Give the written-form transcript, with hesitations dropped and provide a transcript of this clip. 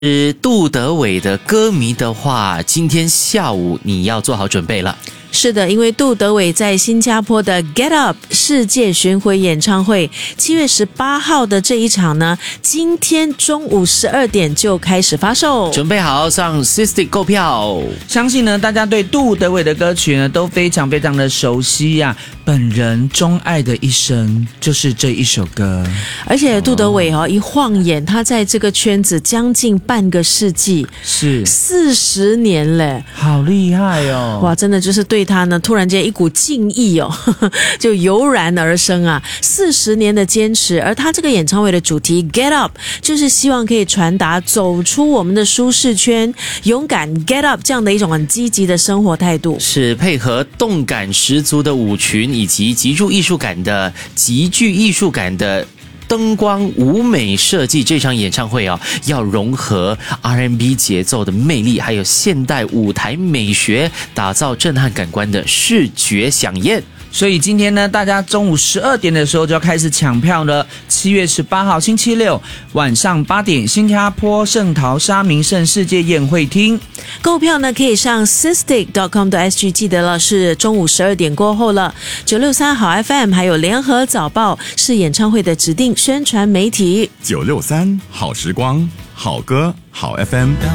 杜德伟的歌迷的话，今天下午你要做好准备了。 是的，因为杜德伟在新加坡的 Get Up 世界巡回演唱会7月18号的这一场呢，今天中午12点就开始发售， 准备好上 Sistik 购票。 相信呢，大家对杜德伟的歌曲呢都非常非常的熟悉呀。本人钟爱的一生就是这一首歌， 而且杜德伟一晃眼，他在这个圈子将近半个世纪， 是 40年嘞， 好厉害哦！ 哇，真的就是对他呢，突然间一股敬意就油然而生啊！40年的坚持，而他这个演唱会的主题 Get Up 就是希望可以传达走出我们的舒适圈，勇敢 Get Up 这样的一种很积极的生活态度， 是配合动感十足的舞群以及极具艺术感的灯光舞美设计，这场演唱会要融合 R&B 节奏的魅力，还有现代舞台美学，打造震撼感官的视觉飨宴。 所以今天呢，大家中午12点的时候就要开始抢票了。7月18号星期六晚上8点，新加坡圣淘沙名胜世界宴会厅购票呢，可以上 sistik.com.sg， 记得了，是中午12点过后了。963好 FM 还有联合早报是演唱会的指定宣传媒体。 963好时光，好歌好 FM。